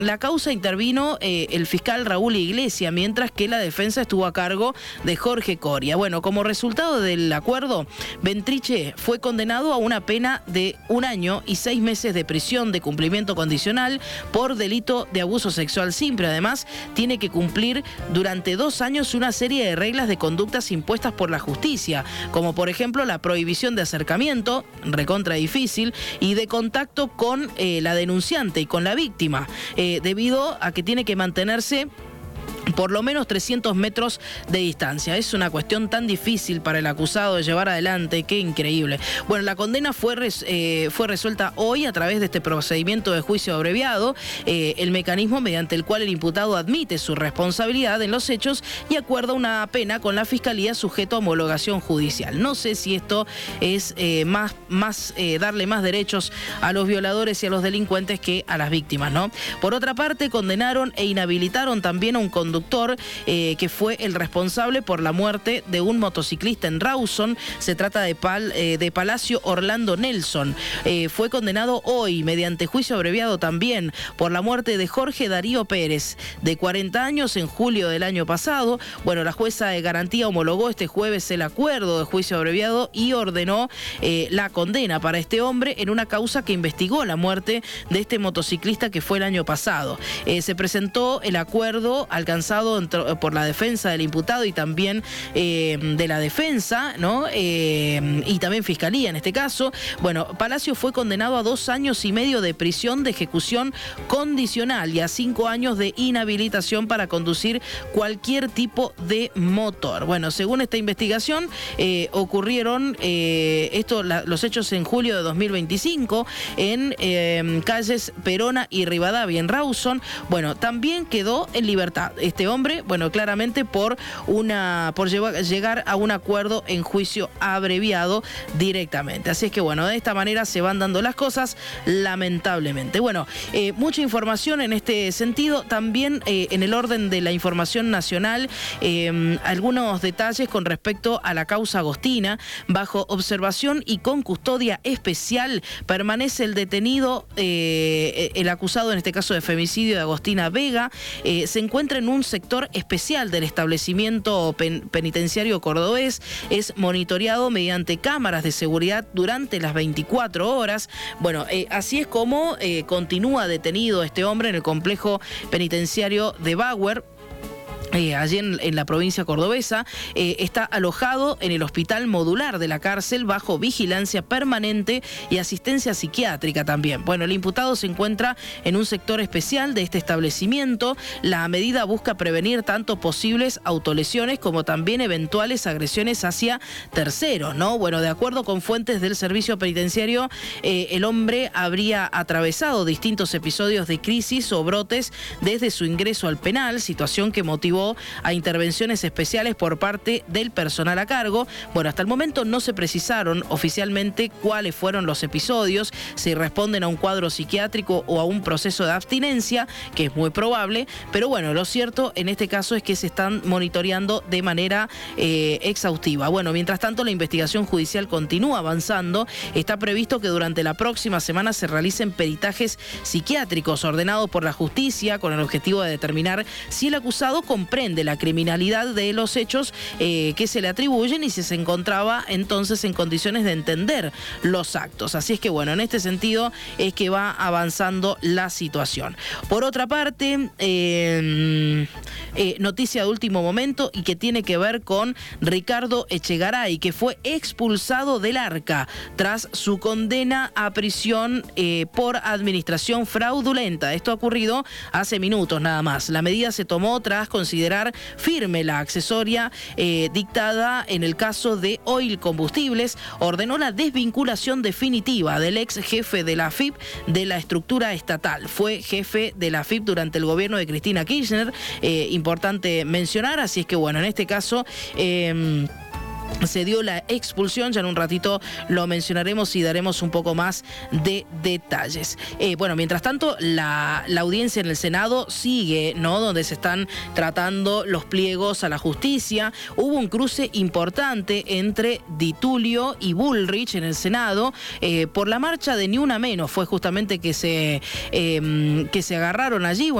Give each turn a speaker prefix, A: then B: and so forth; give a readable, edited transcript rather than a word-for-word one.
A: La causa intervino el fiscal Raúl Iglesias, mientras que la defensa estuvo a cargo de Jorge Coria. Bueno, como resultado del acuerdo, Ventriche fue condenado a una pena de 1 año y 6 meses de prisión de cumplimiento condicional por delito de abuso sexual simple. Además, tiene que cumplir durante 2 años una serie de reglas de conductas impuestas por la justicia, como por ejemplo la prohibición de acercamiento, recontra difícil, y de contacto con la denunciante y con la víctima. Debido a que tiene que mantenerse por lo menos 300 metros de distancia. Es una cuestión tan difícil para el acusado de llevar adelante, qué increíble. Bueno, la condena fue resuelta hoy a través de este procedimiento de juicio abreviado, el mecanismo mediante el cual el imputado admite su responsabilidad en los hechos y acuerda una pena con la Fiscalía sujeto a homologación judicial. No sé si esto es darle más derechos a los violadores y a los delincuentes que a las víctimas, ¿no? Por otra parte, condenaron e inhabilitaron también a un conductor que fue el responsable por la muerte de un motociclista en Rawson. Se trata de Palacio Orlando Nelson. Fue condenado hoy mediante juicio abreviado también por la muerte de Jorge Darío Pérez, de 40 años, en julio del año pasado. Bueno, la jueza de garantía homologó este jueves el acuerdo de juicio abreviado y ordenó la condena para este hombre en una causa que investigó la muerte de este motociclista que fue el año pasado. Se presentó el acuerdo alcanzado por la defensa del imputado y también de la defensa, ¿no? Y también Fiscalía en este caso. Bueno, Palacio fue condenado a 2 años y medio de prisión de ejecución condicional y a 5 años de inhabilitación para conducir cualquier tipo de motor. Bueno, según esta investigación, ocurrieron los hechos en julio de 2025 en calles Perona y Rivadavia, en Rawson. Bueno, también quedó en libertad este hombre, bueno, claramente por llegar a un acuerdo en juicio abreviado directamente. Así es que bueno, de esta manera se van dando las cosas, lamentablemente. Bueno, mucha información en este sentido. También en el orden de la información nacional, algunos detalles con respecto a la causa Agostina. Bajo observación y con custodia especial permanece el detenido, el acusado en este caso de femicidio de Agostina Vega. Se encuentra en un sector especial del establecimiento penitenciario cordobés. Es monitoreado mediante cámaras de seguridad durante las 24 horas. Bueno, así es como continúa detenido este hombre en el complejo penitenciario de Bauer. Allí en la provincia cordobesa. Está alojado en el hospital modular de la cárcel bajo vigilancia permanente y asistencia psiquiátrica también. Bueno, el imputado se encuentra en un sector especial de este establecimiento. La medida busca prevenir tanto posibles autolesiones como también eventuales agresiones hacia terceros, ¿no? Bueno, de acuerdo con fuentes del servicio penitenciario, el hombre habría atravesado distintos episodios de crisis o brotes desde su ingreso al penal, situación que motivó a intervenciones especiales por parte del personal a cargo. Bueno, hasta el momento no se precisaron oficialmente cuáles fueron los episodios, si responden a un cuadro psiquiátrico o a un proceso de abstinencia, que es muy probable, pero bueno, lo cierto en este caso es que se están monitoreando de manera exhaustiva. Bueno, mientras tanto la investigación judicial continúa avanzando. Está previsto que durante la próxima semana se realicen peritajes psiquiátricos ordenados por la justicia con el objetivo de determinar si el acusado comprende la criminalidad de los hechos que se le atribuyen y si se encontraba entonces en condiciones de entender los actos. Así es que bueno, en este sentido es que va avanzando la situación. Por otra parte, noticia de último momento y que tiene que ver con Ricardo Echegaray, que fue expulsado del Arca tras su condena a prisión por administración fraudulenta. Esto ha ocurrido hace minutos nada más. La medida se tomó tras considerar firme la accesoria dictada en el caso de Oil Combustibles. Ordenó la desvinculación definitiva del ex jefe de la AFIP de la estructura estatal. Fue jefe de la AFIP durante el gobierno de Cristina Kirchner, importante mencionar. Así es que bueno, en este caso se dio la expulsión. Ya en un ratito lo mencionaremos y daremos un poco más de detalles. Bueno, mientras tanto, la audiencia en el Senado sigue, ¿no? Donde se están tratando los pliegos a la justicia. Hubo un cruce importante entre Di Tulio y Bullrich en el Senado por la marcha de Ni Una Menos. Fue justamente que se agarraron allí.